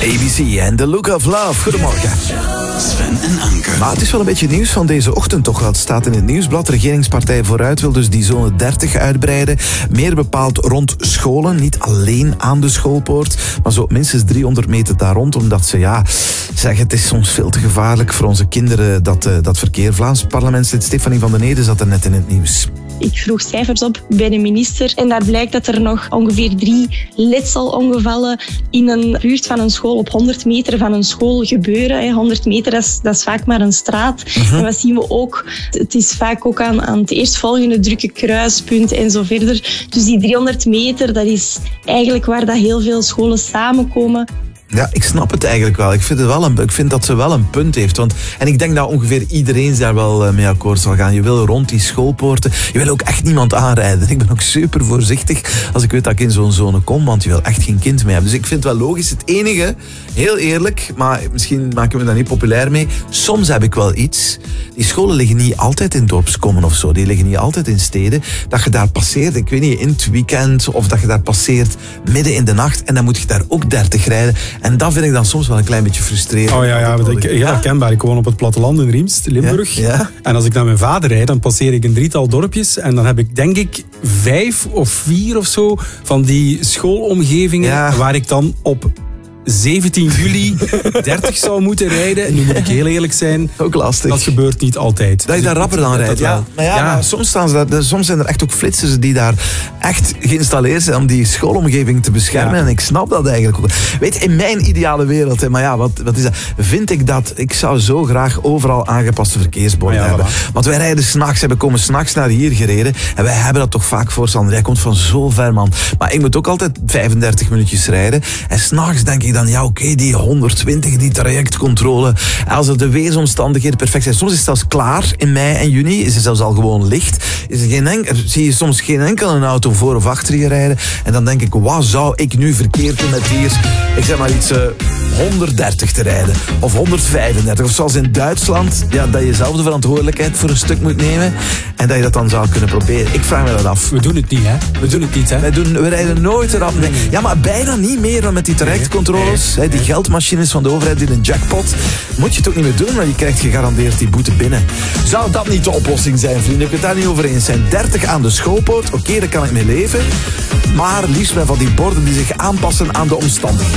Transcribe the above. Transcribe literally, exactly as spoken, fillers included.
A B C en The Look of Love. Goedemorgen. Sven en Anke. Maar het is wel een beetje nieuws van deze ochtend toch. Het staat in het nieuwsblad. Regeringspartij Vooruit wil dus die zone dertig uitbreiden. Meer bepaald rond scholen. Niet alleen aan de schoolpoort. Maar zo minstens driehonderd meter daar rond. Omdat ze ja, zeggen het is soms veel te gevaarlijk voor onze kinderen. Dat, uh, dat verkeer. Vlaams parlementslid Stefanie van den Ede zat er net in het nieuws. Ik vroeg cijfers op bij de minister en daar blijkt dat er nog ongeveer drie letselongevallen in een buurt van een school op honderd meter van een school gebeuren. honderd meter, dat is, dat is vaak maar een straat. Uh-huh. En wat zien we ook? Het is vaak ook aan, aan het eerstvolgende drukke kruispunt en zo verder. Dus die driehonderd meter, dat is eigenlijk waar dat heel veel scholen samenkomen. Ja, ik snap het eigenlijk wel. Ik vind, het wel een, ik vind dat ze wel een punt heeft. Want, en ik denk dat ongeveer iedereen daar wel mee akkoord zal gaan. Je wil rond die schoolpoorten. Je wil ook echt niemand aanrijden. Ik ben ook super voorzichtig als ik weet dat ik in zo'n zone kom. Want je wil echt geen kind mee hebben. Dus ik vind het wel logisch. Het enige, heel eerlijk, maar misschien maken we daar niet populair mee. Soms heb ik wel iets. Die scholen liggen niet altijd in dorpskommen of zo. Die liggen niet altijd in steden. Dat je daar passeert, ik weet niet, in het weekend. Of dat je daar passeert midden in de nacht. En dan moet je daar ook dertig rijden. En dat vind ik dan soms wel een klein beetje frustrerend. Oh ja, ja, ik, heel herkenbaar. Ik woon op het platteland in Riemst, Limburg. Ja, ja. En als ik naar mijn vader rijd, dan passeer ik een drietal dorpjes. En dan heb ik denk ik vijf of vier of zo van die schoolomgevingen ja. waar ik dan op zeventien juli dertig zou moeten rijden. En nu moet ik heel eerlijk zijn. Ook lastig. Dat gebeurt niet altijd. Dat je daar rapper dan rijdt. Ja. Maar ja, ja. Maar soms, staan ze, soms zijn er echt ook flitsers die daar echt geïnstalleerd zijn om die schoolomgeving te beschermen. Ja. En ik snap dat eigenlijk ook. Weet je, in mijn ideale wereld, hè, maar ja, wat, wat is dat? Vind ik dat, ik zou zo graag overal aangepaste verkeersborden ja, hebben. Voilà. Want wij rijden s'nachts, we komen s'nachts naar hier gereden. En wij hebben dat toch vaak voor, Sander. Jij komt van zo ver, man. Maar ik moet ook altijd vijfendertig minuutjes rijden. En s'nachts denk ik dan, ja oké, okay, die honderdtwintig, die trajectcontrole. Als er de weersomstandigheden perfect zijn. Soms is het zelfs klaar in mei en juni. Is het zelfs al gewoon licht. Is er geen enkel, zie je soms geen enkele auto voor of achter je rijden. En dan denk ik, wat zou ik nu verkeerd doen met hier, ik zeg maar iets, uh, honderddertig te rijden. Of honderdvijfendertig. Of zoals in Duitsland, ja, dat je zelf de verantwoordelijkheid voor een stuk moet nemen. En dat je dat dan zou kunnen proberen. Ik vraag me dat af. We doen het niet, hè? We doen het niet, hè? Wij doen, we rijden nooit eraf. Nee. Ja, maar bijna niet meer dan met die trajectcontroles. Nee. Die geldmachines van de overheid in een jackpot. Moet je het ook niet meer doen, maar je krijgt gegarandeerd die boete binnen. Zou dat niet de oplossing zijn, vrienden? Ik het daar niet over eens zijn. dertig aan de schoolpoort, oké, okay, daar kan ik mee leven. Maar liefst wel van die borden die zich aanpassen aan de omstandigheden.